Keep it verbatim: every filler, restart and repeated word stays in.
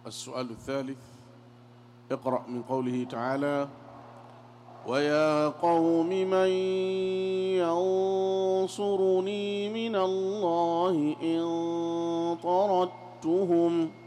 السؤال الثالث: اقرأ من قوله تعالى: ويا قوم من ينصرني من الله إن طردتهم